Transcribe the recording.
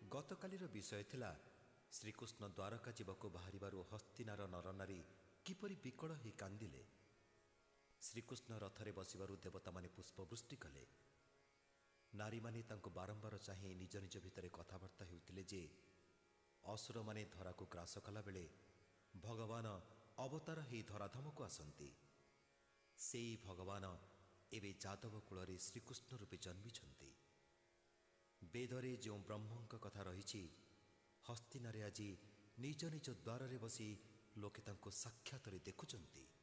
ଗତକାଲିର ବିଷୟ ଥିଲା ଶ୍ରୀକୃଷ୍ଣ ଦ୍ୱାରକା ଯିବାକୁ ବାହାରିବାରୁ ହସ୍ତିନାର ନରନାରୀ କିପରି ବିକଳ ହୋଇ କାନ୍ଦିଲେ। ଶ୍ରୀକୃଷ୍ଣ ରଥରେ ବସିବାରୁ ଦେବତାମାନେ ପୁଷ୍ପବୃଷ୍ଟି କଲେ। ନାରୀମାନେ ତାଙ୍କୁ ବାରମ୍ବାର ଚାହିଁ ନିଜ ନିଜ ଭିତରେ କଥାବାର୍ତ୍ତା ହେଉଥିଲେ ଯେ ଅସୁରମାନେ ଧରାକୁ ଗ୍ରାସ କଲାବେଳେ ଭଗବାନ ଅବତାର ହୋଇ ଧରାଧାମକୁ ଆସନ୍ତି। ସେହି ଭଗବାନ ଏବେ ଯାଦବ କୂଳରେ ଶ୍ରୀକୃଷ୍ଣ ରୂପେ ଜନ୍ମିଛନ୍ତି। ବେଦରେ ଯେଉଁ ବ୍ରହ୍ମଙ୍କ କଥା ରହିଛି, ହସ୍ତିନାରେ ଆଜି ନିଜ ନିଜ ଦ୍ୱାରରେ ବସି ଲୋକେ ତାଙ୍କୁ ସାକ୍ଷାତରେ ଦେଖୁଛନ୍ତି।